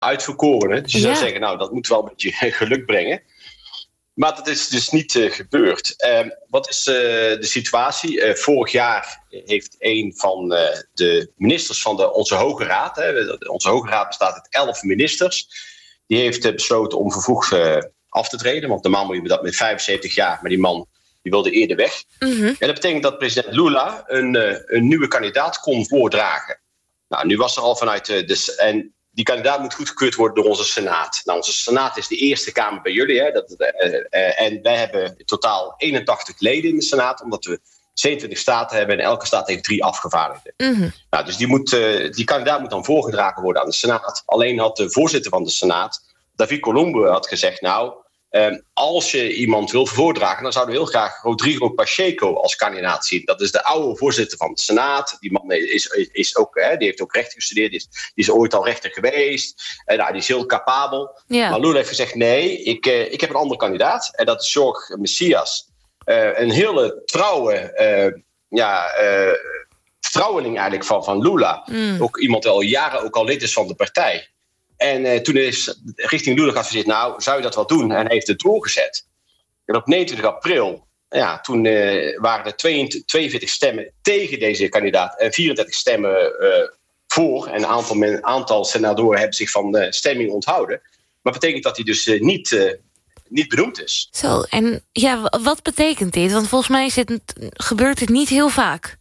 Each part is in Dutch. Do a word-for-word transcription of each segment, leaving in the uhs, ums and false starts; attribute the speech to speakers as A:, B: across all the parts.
A: uitverkorenen. Dus je
B: Ja.
A: zou zeggen, nou, dat moet wel een beetje geluk brengen. Maar dat is dus niet uh, gebeurd. Uh, wat is uh, de situatie? Uh, vorig jaar heeft een van uh, de ministers van de, onze Hoge Raad... Hè, onze Hoge Raad bestaat uit elf ministers... die heeft uh, besloten om vervroegd uh, af te treden. Want normaal moet je dat met vijfenzeventig jaar... maar die man die wilde eerder weg.
B: Mm-hmm.
A: En dat betekent dat president Lula een, uh, een nieuwe kandidaat kon voordragen. Nou, nu was er al vanuit... Uh, de, en die kandidaat moet goedgekeurd worden door onze Senaat. Nou, onze Senaat is de Eerste Kamer bij jullie. Hè, dat, uh, uh, en wij hebben in totaal eenentachtig leden in de Senaat... omdat we zevenentwintig staten hebben en elke staat heeft drie afgevaardigden.
B: Mm-hmm.
A: Nou, dus die, moet, uh, die kandidaat moet dan voorgedragen worden aan de Senaat. Alleen had de voorzitter van de Senaat, David Colombo, had gezegd... nou, um, als je iemand wil voordragen... dan zouden we heel graag Rodrigo Pacheco als kandidaat zien. Dat is de oude voorzitter van de Senaat. Die man is, is ook, hè, die heeft ook recht gestudeerd. Die is, die is ooit al rechter geweest. En, nou, die is heel capabel.
B: Ja.
A: Maar Lula heeft gezegd, nee, ik, uh, ik heb een andere kandidaat. En dat is Jorge Messias. Uh, een hele trouwe... Uh, ja, uh, vertrouweling eigenlijk van, van Lula.
B: Mm.
A: Ook iemand die al jaren ook al lid is van de partij. En uh, toen is richting Lula geadviseerd, nou, zou je dat wel doen? En hij heeft het doorgezet. En op negenentwintig april, ja, toen uh, waren er tweeënveertig stemmen tegen deze kandidaat en vierendertig stemmen uh, voor. En een aantal, men, aantal senatoren hebben zich van de stemming onthouden. Maar dat betekent dat hij dus uh, niet, uh, niet benoemd is.
B: Zo, en ja, wat betekent dit? Want volgens mij is het, gebeurt dit niet heel vaak.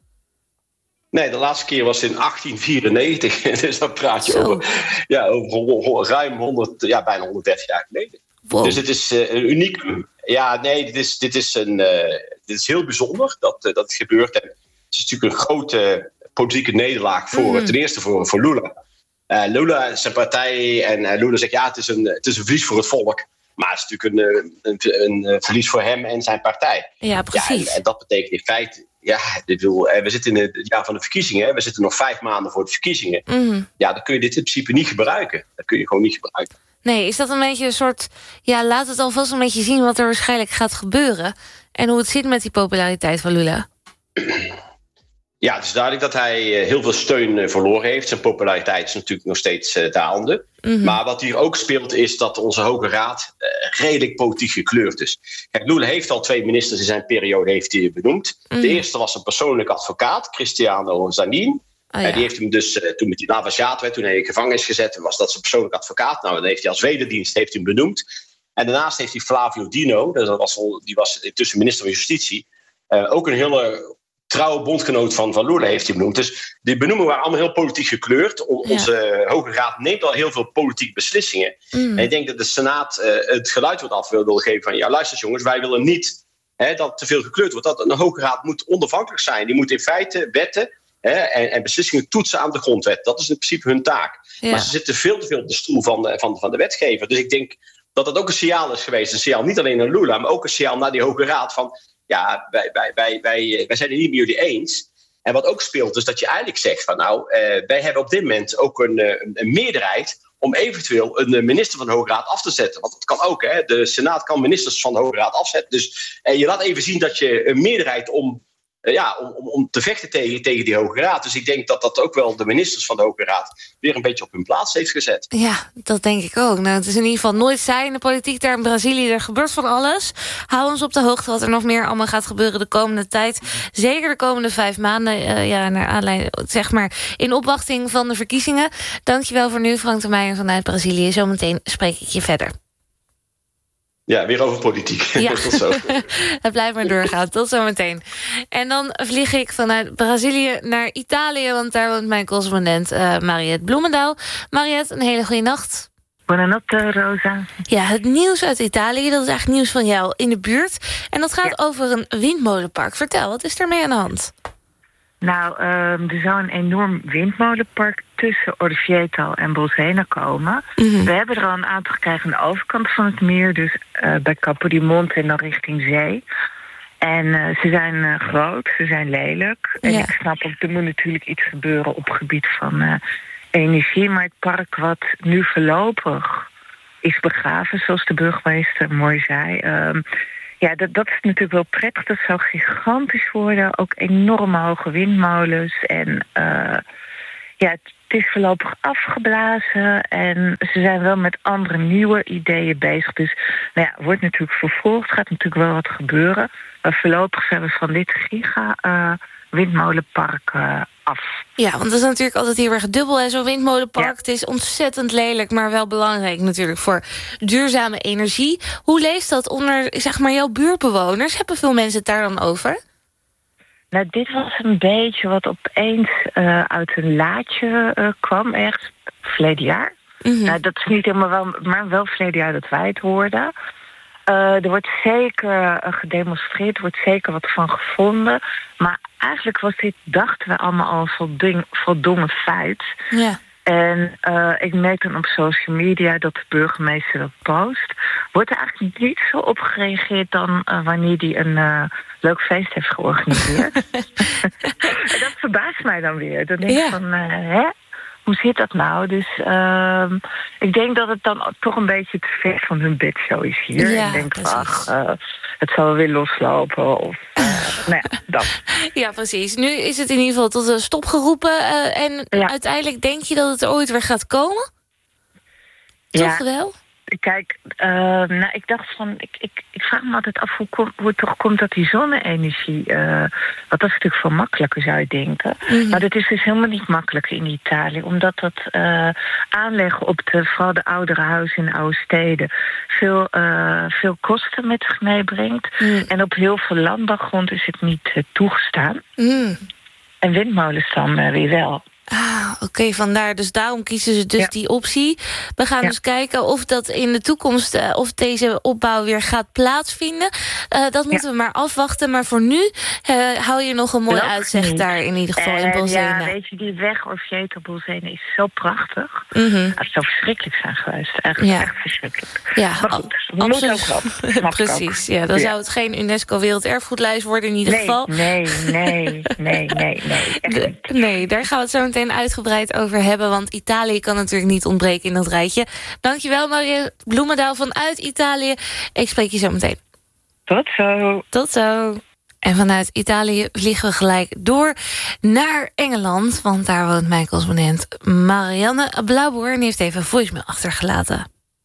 A: Nee, de laatste keer was in achttien vierennegentig. Dus dan praat je
B: Zo.
A: over, ja, over ruim honderd, ja, bijna honderddertig jaar geleden.
B: Wow.
A: Dus het is uh, een uniek. Ja, nee, dit is, dit is, een, uh, dit is heel bijzonder dat, uh, dat het gebeurt. En het is natuurlijk een grote politieke nederlaag voor,
B: Mm.
A: ten eerste voor, voor Lula. Uh, Lula, zijn partij, en uh, Lula zegt ja, het is, een, het is een verlies voor het volk. Maar het is natuurlijk een, een, een, een verlies voor hem en zijn partij.
B: Ja, precies.
A: Ja, en, en dat betekent in feite... Ja, dit wil, we zitten in het jaar van de verkiezingen. We zitten nog vijf maanden voor de verkiezingen.
B: Mm.
A: Ja, dan kun je dit in principe niet gebruiken. Dat kun je gewoon niet gebruiken.
B: Nee, is dat een beetje een soort... Ja, laat het alvast een beetje zien wat er waarschijnlijk gaat gebeuren. En hoe het zit met die populariteit van Lula.
A: Ja, het is duidelijk dat hij heel veel steun verloren heeft. Zijn populariteit is natuurlijk nog steeds uh, dalende.
B: Mm-hmm.
A: Maar wat hier ook speelt is dat onze Hoge Raad uh, redelijk politiek gekleurd is. Kijk, Lula heeft al twee ministers in zijn periode heeft hij benoemd.
B: Mm.
A: De eerste was een persoonlijk advocaat, Cristiano Zanin.
B: Oh, ja.
A: Uh, die heeft hem dus, uh, toen met die Lava Jato werd, toen hij in gevangenis gezet, was dat zijn persoonlijk advocaat. Nou, dan heeft hij als wederdienst heeft hij hem benoemd. En daarnaast heeft hij Flavio Dino, dat was, die was intussen minister van Justitie, uh, ook een hele trouwe bondgenoot van, van Lula heeft hij benoemd. Dus die benoemingen waren allemaal heel politiek gekleurd. O-
B: Ja.
A: Onze Hoge Raad neemt al heel veel politieke beslissingen.
B: Mm.
A: En ik denk dat de Senaat uh, het geluid wordt af wil, wil geven van ja, luister jongens, wij willen niet hè, dat te veel gekleurd wordt. Dat een Hoge Raad moet onafhankelijk zijn. Die moet in feite wetten hè, en, en beslissingen toetsen aan de grondwet. Dat is in principe hun taak.
B: Ja.
A: Maar ze zitten veel te veel op de stoel van de, van, van de wetgever. Dus ik denk dat dat ook een signaal is geweest. Een signaal niet alleen naar Lula, maar ook een signaal naar die Hoge Raad van ja, wij, wij, wij, wij, wij zijn het niet met jullie eens. En wat ook speelt is dat je eigenlijk zegt van nou, uh, wij hebben op dit moment ook een, een, een meerderheid om eventueel een minister van de Hoge Raad af te zetten. Want dat kan ook, hè. De Senaat kan ministers van de Hoge Raad afzetten. Dus uh, je laat even zien dat je een meerderheid om, uh, ja, om, om, om te vechten tegen, tegen die Hoge Raad. Dus ik denk dat dat ook wel de ministers van de Hoge Raad weer een beetje op hun plaats heeft gezet.
B: Ja, dat denk ik ook. Nou, het is in ieder geval nooit saai in de politiek daar in Brazilië. Er gebeurt van alles. Hou ons op de hoogte wat er nog meer allemaal gaat gebeuren de komende tijd. Zeker de komende vijf maanden. Uh, ja, naar aanleiding, zeg maar, in opwachting van de verkiezingen. Dankjewel voor nu, Frank de Meijer vanuit Brazilië. Zometeen spreek ik je verder.
A: Ja, weer over politiek.
B: Ja.
A: Tot zo.
B: Het blijft maar doorgaan. Tot zometeen. En dan vlieg ik vanuit Brazilië naar Italië, want daar woont mijn correspondent uh, Mariette Bloemendaal. Mariette, een hele goede nacht.
C: Buonanotte, Rosa.
B: Ja, het nieuws uit Italië, dat is eigenlijk nieuws van jou in de buurt. En dat gaat ja. over een windmolenpark. Vertel, wat is er mee aan de hand?
C: Nou, um, er zou een enorm windmolenpark tussen Orvieto en Bolsena komen. Mm-hmm. We hebben er al een aantal gekregen aan de overkant van het meer, dus uh, bij Capodimonte en dan richting zee. En uh, ze zijn uh, groot, ze zijn lelijk. En ja. ik snap ook, er moet natuurlijk iets gebeuren op het gebied van uh, energie. Maar het park wat nu voorlopig is begraven, zoals de burgemeester mooi zei. Um, ja, dat, dat is natuurlijk wel prettig. Dat zou gigantisch worden. Ook enorme hoge windmolens. En uh, ja, het, het is voorlopig afgeblazen en ze zijn wel met andere nieuwe ideeën bezig. Dus nou ja, wordt natuurlijk vervolgd, gaat natuurlijk wel wat gebeuren. Maar voorlopig zijn we van dit giga uh, windmolenpark uh, af.
B: Ja, want dat is natuurlijk altijd heel erg dubbel, hè, zo'n windmolenpark. Ja. Het is ontzettend lelijk, maar wel belangrijk natuurlijk voor duurzame energie. Hoe leest dat onder, zeg maar, jouw buurtbewoners? Hebben veel mensen het daar dan over?
C: Nou, dit was een beetje wat opeens uh, uit een laadje uh, kwam, ergens verleden jaar. Mm-hmm. Nou, dat is niet helemaal wel, maar wel verleden jaar dat wij het hoorden. Uh, er wordt zeker uh, gedemonstreerd, er wordt zeker wat van gevonden. Maar eigenlijk was dit, dachten we allemaal al, een volding, voldongen feit.
B: Ja.
C: En uh, ik merk dan op social media dat de burgemeester dat post. Wordt er eigenlijk niet zo op gereageerd dan uh, wanneer hij een uh, leuk feest heeft georganiseerd. En dat verbaast mij dan weer. Dan denk ik ja. van, uh, hè? Hoe zit dat nou? Dus uh, ik denk dat het dan toch een beetje te ver van hun bedshow is hier.
B: Ja,
C: ik denk van, ach, uh, het zal weer loslopen. Of, uh, nou ja, dat.
B: Ja, precies. Nu is het in ieder geval tot een stop geroepen. Uh, en ja. uiteindelijk denk je dat het er ooit weer gaat komen? Toch
C: ja.
B: wel?
C: Kijk, uh, nou, ik dacht van, ik, ik, ik vraag me altijd af hoe, kom, hoe het toch komt dat die zonne-energie, uh, wat dat is natuurlijk veel makkelijker zou je denken. Mm-hmm. Maar dat is dus helemaal niet makkelijk in Italië, omdat dat uh, aanleggen op de, vooral de oudere huizen in oude steden veel, uh, veel kosten met zich meebrengt. Mm. En op heel veel landbouwgrond is het niet uh, toegestaan. Mm. En windmolens dan uh, weer wel.
B: Ah, oké, okay, vandaar. Dus daarom kiezen ze dus ja. die optie. We gaan ja. dus kijken of dat in de toekomst, uh, of deze opbouw weer gaat plaatsvinden. Uh, dat moeten ja. we maar afwachten. Maar voor nu uh, hou je nog een mooi Blok uitzicht niet. Daar in ieder geval en, in Bolsena.
C: Ja, weet je, die weg Orvieto Bolsena is zo prachtig.
B: Mm-hmm.
C: Het zou verschrikkelijk zijn geweest. Echt, ja. echt verschrikkelijk.
B: Ja,
C: maar goed, we moeten ook wel.
B: Precies, ja, dan ja. zou het geen UNESCO Werelderfgoedlijst worden in ieder
C: nee,
B: geval.
C: Nee, nee, nee, nee, nee.
B: De, nee, daar gaan we het zo meteen uitgebreid over hebben, want Italië kan natuurlijk niet ontbreken in dat rijtje. Dankjewel, Maria Bloemendaal vanuit Italië. Ik spreek je zo meteen.
C: Tot zo.
B: Tot zo. En vanuit Italië vliegen we gelijk door naar Engeland, want daar woont mijn correspondent Marianne Blauwboer en die heeft even een voicemail achtergelaten.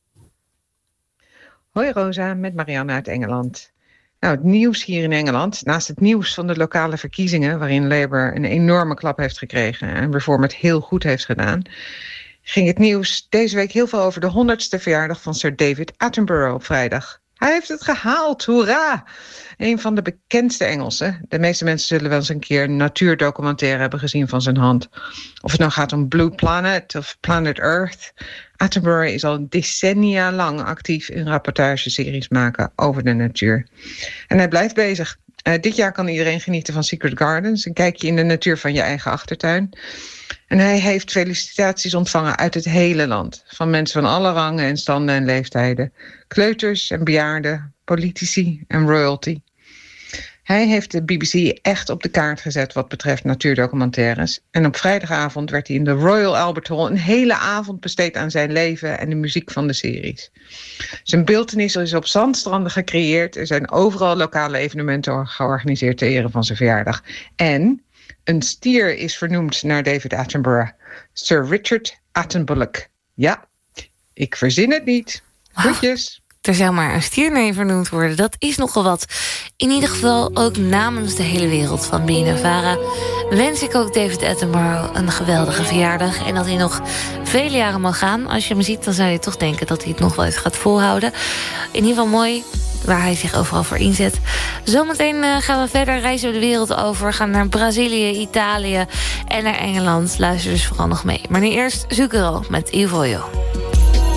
D: Hoi Rosa, met Marianne uit Engeland. Nou, het nieuws hier in Engeland, naast het nieuws van de lokale verkiezingen, waarin Labour een enorme klap heeft gekregen en Reform het heel goed heeft gedaan, ging het nieuws deze week heel veel over de honderdste verjaardag van Sir David Attenborough op vrijdag. Hij heeft het gehaald, hoera! Een van de bekendste Engelsen. De meeste mensen zullen wel eens een keer een natuurdocumentaire hebben gezien van zijn hand. Of het nou gaat om Blue Planet of Planet Earth. Attenborough is al decennia lang actief in rapportageseries maken over de natuur. En hij blijft bezig. Uh, dit jaar kan iedereen genieten van Secret Gardens. Een kijkje in de natuur van je eigen achtertuin. En hij heeft felicitaties ontvangen uit het hele land. Van mensen van alle rangen en standen en leeftijden. Kleuters en bejaarden, politici en royalty. Hij heeft de B B C echt op de kaart gezet wat betreft natuurdocumentaires. En op vrijdagavond werd hij in de Royal Albert Hall een hele avond besteed aan zijn leven en de muziek van de series. Zijn beeltenis is op zandstranden gecreëerd. Er zijn overal lokale evenementen georganiseerd ter ere van zijn verjaardag. En een stier is vernoemd naar David Attenborough. Sir Richard Attenborough. Ja, ik verzin het niet. Groetjes.
B: Er zou maar een stier mee vernoemd worden. Dat is nogal wat. In ieder geval ook namens de hele wereld van B N N Vara wens ik ook David Attenborough een geweldige verjaardag. En dat hij nog vele jaren mag gaan. Als je hem ziet, dan zou je toch denken dat hij het nog wel eens gaat volhouden. In ieder geval mooi waar hij zich overal voor inzet. Zometeen uh, gaan we verder, reizen we de wereld over. We gaan naar Brazilië, Italië en naar Engeland. Luister dus vooral nog mee. Maar nu eerst Zucchero met Il Voglio.